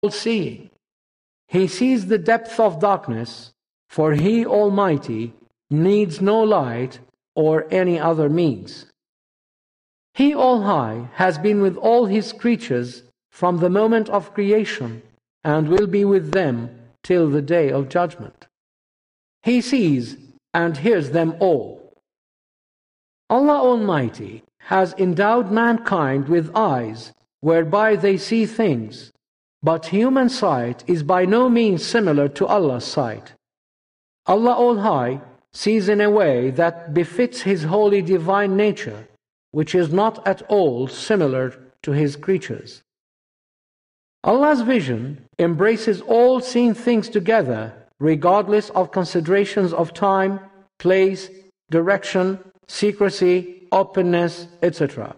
all-seeing. He sees the depth of darkness, for He Almighty needs no light or any other means. He All-High has been with all His creatures from the moment of creation and will be with them till the day of judgment. He sees and hears them all. Allah Almighty has endowed mankind with eyes whereby they see things, but human sight is by no means similar to Allah's sight. Allah All-High sees in a way that befits His holy divine nature, which is not at all similar to His creatures. Allah's vision embraces all seen things together, regardless of considerations of time, place, direction, secrecy, openness, etc.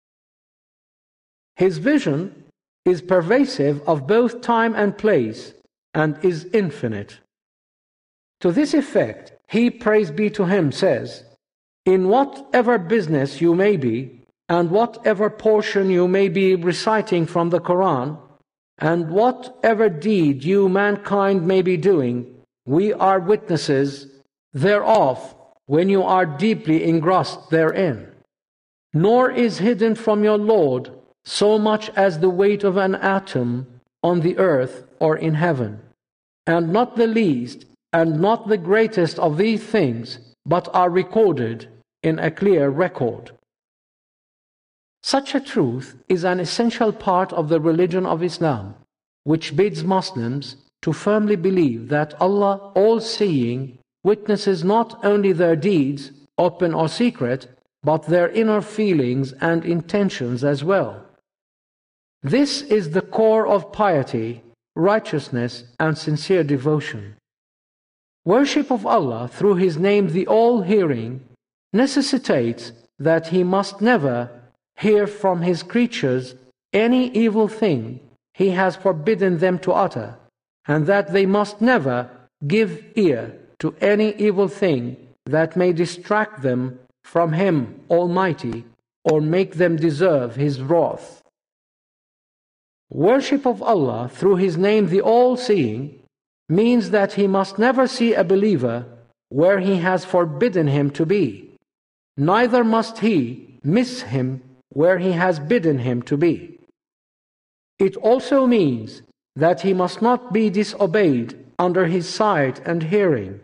His vision is pervasive of both time and place and is infinite. To this effect, He, praise be to Him, says, "In whatever business you may be, and whatever portion you may be reciting from the Quran, and whatever deed you mankind may be doing, we are witnesses thereof when you are deeply engrossed therein. Nor is hidden from your Lord so much as the weight of an atom on the earth or in heaven, and not the least and not the greatest of these things, but are recorded in a clear record." Such a truth is an essential part of the religion of Islam, which bids Muslims to firmly believe that Allah, all-seeing, witnesses not only their deeds, open or secret, but their inner feelings and intentions as well. This is the core of piety, righteousness, and sincere devotion. Worship of Allah through His name, the All-Hearing, necessitates that He must never hear from His creatures any evil thing He has forbidden them to utter, and that they must never give ear to any evil thing that may distract them from Him Almighty or make them deserve His wrath. Worship of Allah through His name, the All-Seeing, means that He must never see a believer where He has forbidden him to be, neither must He miss him where He has bidden him to be. It also means that he must not be disobeyed under His sight and hearing.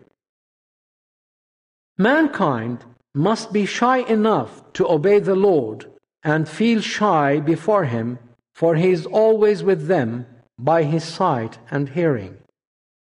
Mankind must be shy enough to obey the Lord and feel shy before Him, for He is always with them by His sight and hearing.